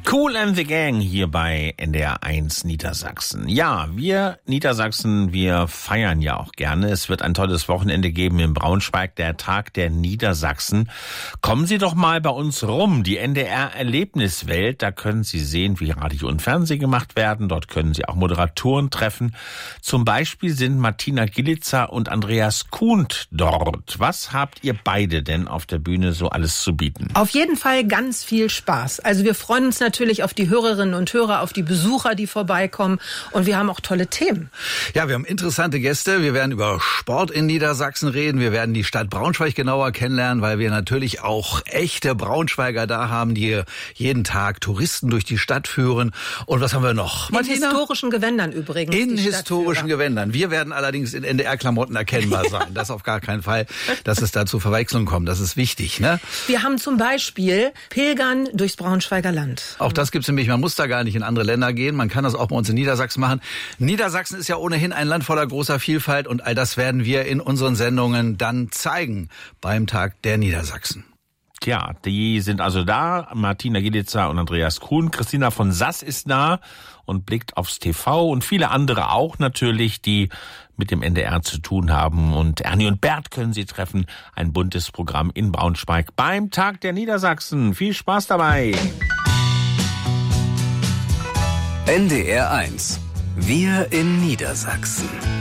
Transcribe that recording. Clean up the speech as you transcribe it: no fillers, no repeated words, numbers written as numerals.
Kool and the Gang hier bei NDR 1 Niedersachsen. Ja, wir Niedersachsen, wir feiern ja auch gerne. Es wird ein tolles Wochenende geben in Braunschweig, der Tag der Niedersachsen. Kommen Sie doch mal bei uns rum, die NDR-Erlebniswelt. Da können Sie sehen, wie Radio und Fernsehen gemacht werden. Dort können Sie auch Moderatoren treffen. Zum Beispiel sind Martina Gillitzer und Andreas Kuhnt dort. Was habt ihr beide denn auf der Bühne so alles zu bieten? Auf jeden Fall ganz viel Spaß. Also wir freuen uns natürlich auf die Hörerinnen und Hörer, auf die Besucher, die vorbeikommen. Und wir haben auch tolle Themen. Ja, wir haben interessante Gäste. Wir werden über Sport in Niedersachsen reden. Wir werden die Stadt Braunschweig genauer kennenlernen, weil wir natürlich auch echte Braunschweiger da haben, die jeden Tag Touristen durch die Stadt führen. Und was haben wir noch? In historischen Gewändern übrigens. In historischen Gewändern. Wir werden allerdings in NDR-Klamotten erkennbar sein. Das auf gar keinen Fall, dass es da zu Verwechslung kommt. Das ist wichtig, ne? Wir haben zum Beispiel Pilgern durchs Braunschweiger Land. Auch das gibt's nämlich. Man muss da gar nicht in andere Länder gehen. Man kann das auch bei uns in Niedersachsen machen. Niedersachsen ist ja ohnehin ein Land voller großer Vielfalt und all das werden wir in unseren Sendungen dann zeigen beim Tag der Niedersachsen. Tja, die sind also da. Martina Gillitzer und Andreas Kuhn. Christina von Sass ist da und blickt aufs TV und viele andere auch natürlich, die mit dem NDR zu tun haben. Und Ernie und Bert können Sie treffen. Ein buntes Programm in Braunschweig beim Tag der Niedersachsen. Viel Spaß dabei. NDR 1. Wir in Niedersachsen.